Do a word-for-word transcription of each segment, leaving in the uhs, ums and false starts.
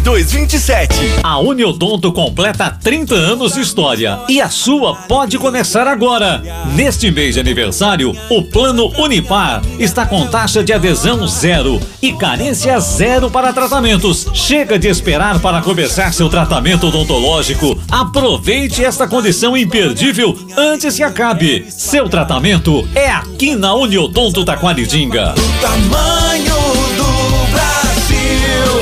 dois vinte e sete. A Uniodonto completa trinta anos de história e a sua pode começar agora. Neste mês de aniversário, o Plano Unipar está com taxa de adesão zero e carência zero para tratamentos. Chega de esperar para começar seu tratamento odontológico. Aproveite esta condição imperdível antes que acabe. Seu tratamento é aqui na Uniodonto Taquaridinga. O tamanho do Brasil,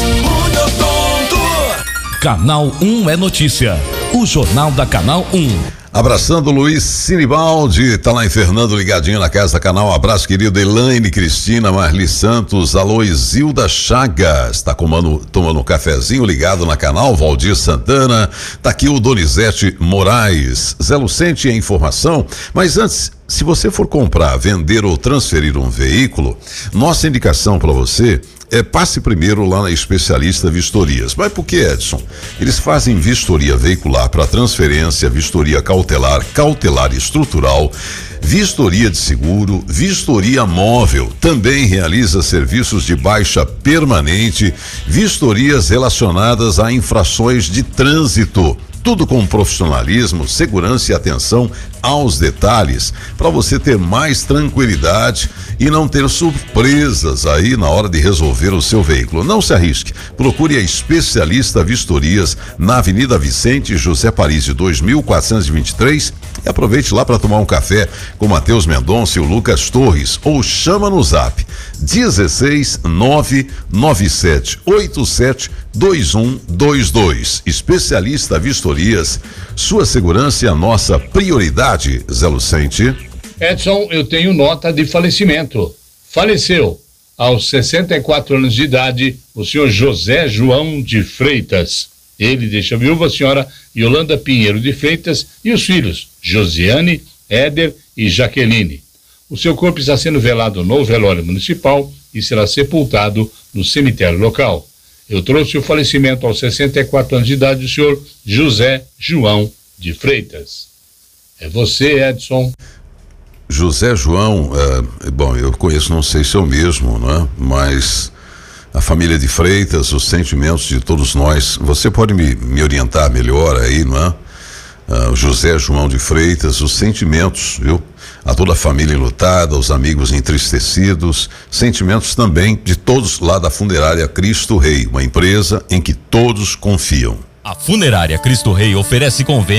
Uniodonto. Canal um é notícia. O Jornal da Canal um. Abraçando o Luiz Sinibaldi, tá lá em Fernando, ligadinho na casa da Canal. Abraço, querido Elaine Cristina, Marli Santos, alô Isilda Chagas, tá comando, tomando um cafezinho ligado na Canal. Valdir Santana, tá aqui o Donizete Moraes. Zé Lucente é informação, mas antes, se você for comprar, vender ou transferir um veículo, nossa indicação para você é passe primeiro lá na Especialista Vistorias. Mas por que, Edson? Eles fazem vistoria veicular para transferência, vistoria cautelar, cautelar estrutural, vistoria de seguro, vistoria móvel. Também realiza serviços de baixa permanente, vistorias relacionadas a infrações de trânsito. Tudo com profissionalismo, segurança e atenção aos detalhes, para você ter mais tranquilidade e não ter surpresas aí na hora de resolver o seu veículo. Não se arrisque. Procure a Especialista Vistorias na Avenida Vicente José Parisi dois mil quatrocentos e vinte e três e aproveite lá para tomar um café com Matheus Mendonça e o Lucas Torres, ou chama no Zap dezesseis nove nove sete oito sete dois um dois dois. Especialista Vistorias, sua segurança é a nossa prioridade. Zé Lucente. Edson, eu tenho nota de falecimento. Faleceu aos sessenta e quatro anos de idade o senhor José João de Freitas. Ele deixa a viúva a senhora Yolanda Pinheiro de Freitas e os filhos Josiane, Éder e Jaqueline. O seu corpo está sendo velado no velório municipal e será sepultado no cemitério local. Eu trouxe o falecimento aos sessenta e quatro anos de idade do senhor José João de Freitas. É você, Edson. José João, é, bom, eu conheço, não sei se é o mesmo, né? Mas a família de Freitas, os sentimentos de todos nós, você pode me, me orientar melhor aí, não é? Uh, José João de Freitas, os sentimentos, viu? A toda a família enlutada, os amigos entristecidos, sentimentos também de todos lá da Funerária Cristo Rei, uma empresa em que todos confiam. A Funerária Cristo Rei oferece convênio